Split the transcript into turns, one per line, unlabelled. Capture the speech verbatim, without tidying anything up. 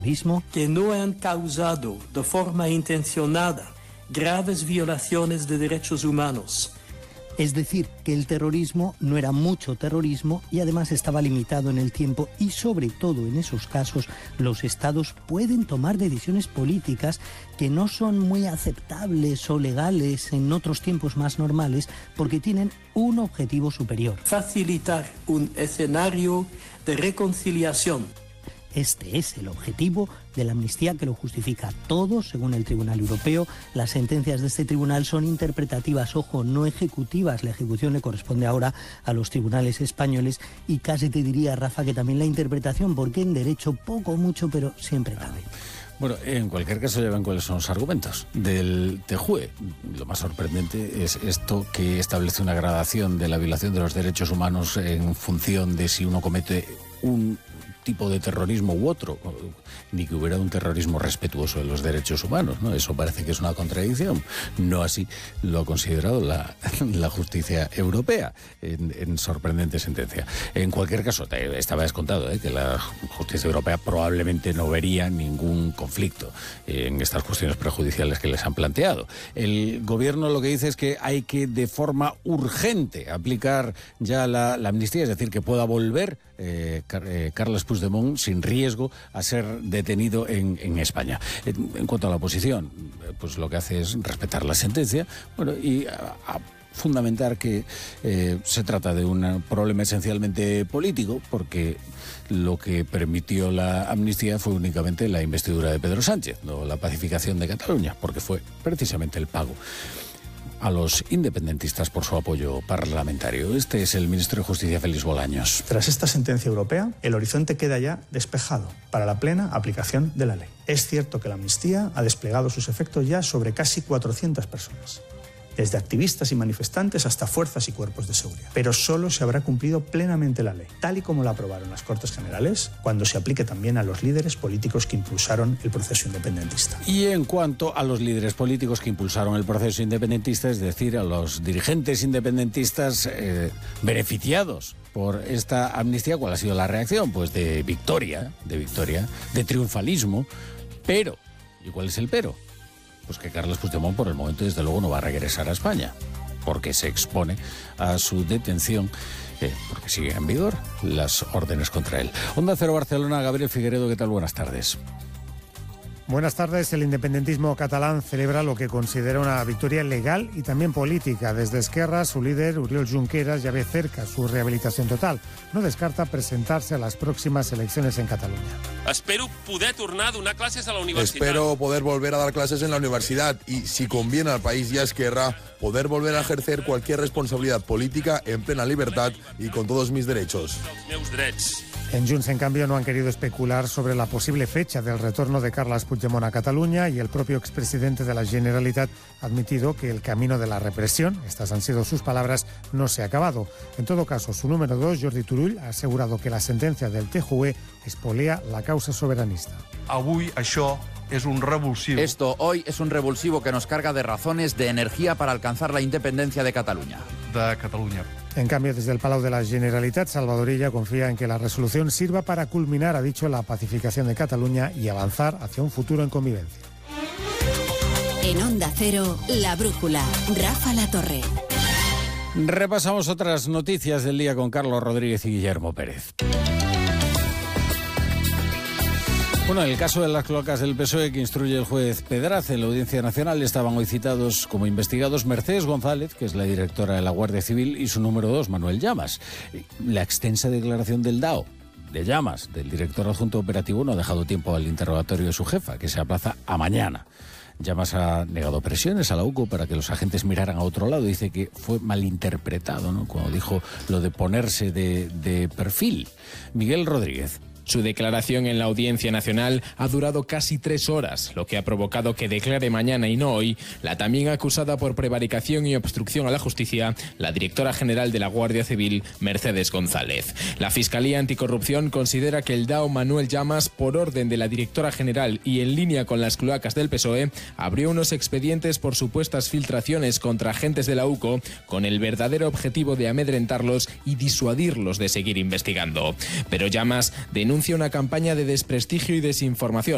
que no han causado de forma intencionada graves violaciones de derechos humanos.
Es decir, que el terrorismo no era mucho terrorismo y además estaba limitado en el tiempo y sobre todo en esos casos los estados pueden tomar decisiones políticas que no son muy aceptables o legales en otros tiempos más normales porque tienen un objetivo superior.
Facilitar un escenario de reconciliación.
Este es el objetivo de la amnistía que lo justifica todo, según el Tribunal Europeo. Las sentencias de este tribunal son interpretativas, ojo, no ejecutivas. La ejecución le corresponde ahora a los tribunales españoles y casi te diría, Rafa, que también la interpretación, porque en derecho poco o mucho, pero siempre cabe.
Bueno, en cualquier caso ya ven cuáles son los argumentos del T J U E. Lo más sorprendente es esto que establece una gradación de la violación de los derechos humanos en función de si uno comete un tipo de terrorismo u otro, ni que hubiera un terrorismo respetuoso de los derechos humanos, ¿no? Eso parece que es una contradicción. No así lo ha considerado la, la justicia europea en, en sorprendente sentencia. En cualquier caso, te, estaba descontado ¿eh? que la justicia europea probablemente no vería ningún conflicto en estas cuestiones prejudiciales que les han planteado. El gobierno lo que dice es que hay que de forma urgente aplicar ya la, la amnistía, es decir, que pueda volver eh, eh, Carles Puigdemont sin riesgo a ser detenido en, en España. En, en cuanto a la oposición, pues lo que hace es respetar la sentencia, bueno, y a, a fundamentar que eh, se trata de un problema esencialmente político, porque lo que permitió la amnistía fue únicamente la investidura de Pedro Sánchez, no la pacificación de Cataluña, porque fue precisamente el pago a los independentistas por su apoyo parlamentario. Este es el ministro de Justicia, Félix Bolaños.
Tras esta sentencia europea, el horizonte queda ya despejado para la plena aplicación de la ley. Es cierto que la amnistía ha desplegado sus efectos ya sobre casi cuatrocientas personas, desde activistas y manifestantes hasta fuerzas y cuerpos de seguridad. Pero solo se habrá cumplido plenamente la ley, tal y como la aprobaron las Cortes Generales, cuando se aplique también a los líderes políticos que impulsaron el proceso independentista.
Y en cuanto a los líderes políticos que impulsaron el proceso independentista, es decir, a los dirigentes independentistas eh, beneficiados por esta amnistía, ¿cuál ha sido la reacción? Pues de victoria, de victoria, de triunfalismo, pero, ¿y cuál es el pero? Pues que Carles Puigdemont por el momento desde luego no va a regresar a España, porque se expone a su detención, eh, porque siguen en vigor las órdenes contra él. Onda Cero Barcelona, Gabriel Figueredo, ¿qué tal? Buenas tardes.
Buenas tardes. El independentismo catalán celebra lo que considera una victoria legal y también política. Desde Esquerra, su líder, Oriol Junqueras, ya ve cerca su rehabilitación total. No descarta presentarse a las próximas elecciones en Cataluña.
Espero poder tornar a donar clases a la universidad.
Espero poder volver a dar clases en la universidad y, si conviene al país y a Esquerra, poder volver a ejercer cualquier responsabilidad política en plena libertad y con todos mis derechos.
En Junts, en cambio, no han querido especular sobre la posible fecha del retorno de Carles Puigdemont a Cataluña y el propio expresidente de la Generalitat ha admitido que el camino de la represión, estas han sido sus palabras, no se ha acabado. En todo caso, su número dos, Jordi Turull, ha asegurado que la sentencia del T J U E espolea la causa soberanista.
Avui això es un revulsivo.
Esto hoy es un revulsivo que nos carga de razones de energía para alcanzar la independencia de Cataluña.
De Cataluña.
En cambio, desde el Palau de la Generalitat, Salvador Illa confía en que la resolución sirva para culminar, ha dicho, la pacificación de Cataluña y avanzar hacia un futuro en convivencia.
En Onda Cero, La Brújula, Rafa Latorre.
Repasamos otras noticias del día con Carlos Rodríguez y Guillermo Pérez. Bueno, en el caso de las cloacas del P S O E que instruye el juez Pedraza en la Audiencia Nacional, estaban hoy citados como investigados Mercedes González, que es la directora de la Guardia Civil, y su número dos, Manuel Llamas. La extensa declaración del D A O, de Llamas, del director adjunto operativo, no ha dejado tiempo al interrogatorio de su jefa, que se aplaza a mañana. Llamas ha negado presiones a la U C O para que los agentes miraran a otro lado. Dice que fue malinterpretado, ¿no?, cuando dijo lo de ponerse de, de perfil. Miguel Rodríguez.
Su declaración en la Audiencia Nacional ha durado casi tres horas, lo que ha provocado que declare mañana y no hoy la también acusada por prevaricación y obstrucción a la justicia, la directora general de la Guardia Civil, Mercedes González. La Fiscalía Anticorrupción considera que el D A O Manuel Llamas, por orden de la directora general y en línea con las cloacas del P S O E, abrió unos expedientes por supuestas filtraciones contra agentes de la U C O con el verdadero objetivo de amedrentarlos y disuadirlos de seguir investigando. Pero Llamas denuncia una campaña de desprestigio y desinformación